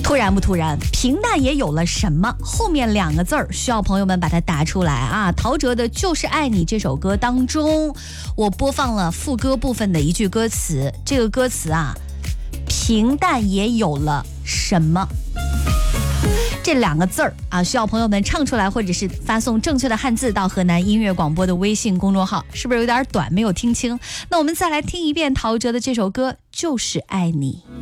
突然不突然？平淡也有了什么？后面2个字儿需要朋友们把它打出来啊！陶喆的《就是爱你》这首歌当中，我播放了副歌部分的一句歌词，这个歌词啊，平淡也有了什么？这2个字儿啊，需要朋友们唱出来，或者是发送正确的汉字到河南音乐广播的微信公众号，是不是有点短没有听清？那我们再来听一遍陶喆的这首歌《就是爱你》。